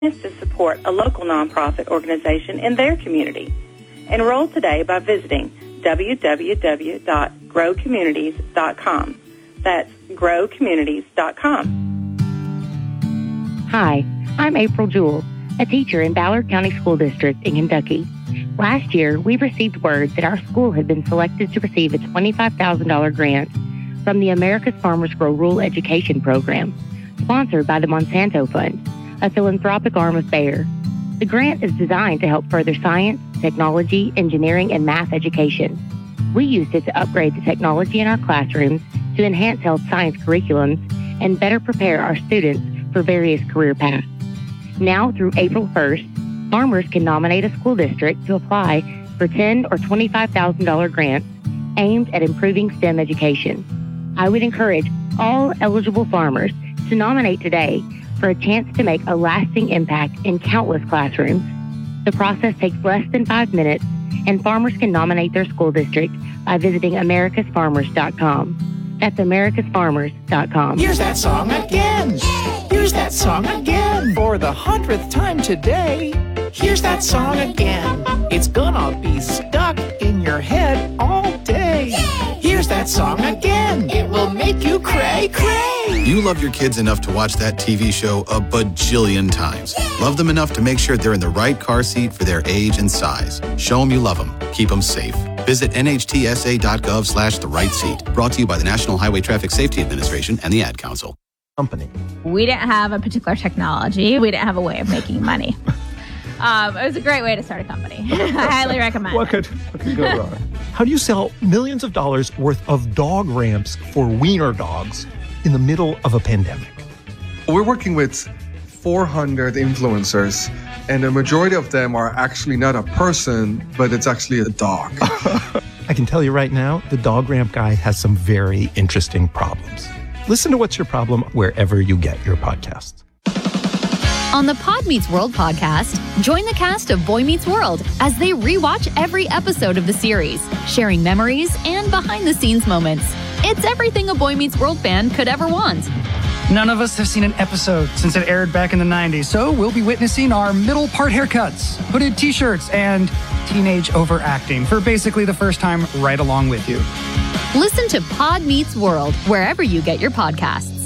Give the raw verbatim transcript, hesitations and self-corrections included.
to support a local nonprofit organization in their community. Enroll today by visiting w w w dot grow communities dot com. That's grow communities dot com. Hi, I'm April Jewell, a teacher in Ballard County School District in Kentucky. Last year, we received word that our school had been selected to receive a twenty-five thousand dollars grant from the America's Farmers Grow Rural Education Program, sponsored by the Monsanto Fund, a philanthropic arm of Bayer. The grant is designed to help further science, technology, engineering, and math education. We used it to upgrade the technology in our classrooms to enhance health science curriculums and better prepare our students for various career paths. Now through April first, farmers can nominate a school district to apply for ten thousand dollars or twenty-five thousand dollars grants aimed at improving STEM education. I would encourage all eligible farmers to nominate today for a chance to make a lasting impact in countless classrooms. The process takes less than five minutes, and farmers can nominate their school district by visiting americas farmers dot com. That's americas farmers dot com. Here's that song again. Here's that song again. For the hundredth time today. Here's that song again. It's gonna be stuck in your head all day. Here's that song again. It will make you cray cray. You love your kids enough to watch that T V show a bajillion times. Love them enough to make sure they're in the right car seat for their age and size. Show them you love them. Keep them safe. Visit N H T S A dot gov slash the right seat. Brought to you by the National Highway Traffic Safety Administration and the Ad Council. Company. We didn't have a particular technology. We didn't have a way of making money. Um, it was a great way to start a company. I highly recommend what it. Could, what could go wrong? How do you sell millions of dollars worth of dog ramps for wiener dogs in the middle of a pandemic? We're working with four hundred influencers, and the majority of them are actually not a person, but it's actually a dog. I can tell you right now, the dog ramp guy has some very interesting problems. Listen to What's Your Problem wherever you get your podcasts. On the Pod Meets World podcast, join the cast of Boy Meets World as they rewatch every episode of the series, sharing memories and behind-the-scenes moments. It's everything a Boy Meets World fan could ever want. None of us have seen an episode since it aired back in the nineties, so we'll be witnessing our middle part haircuts, hooded t-shirts, and teenage overacting for basically the first time right along with you. Listen to Pod Meets World wherever you get your podcasts.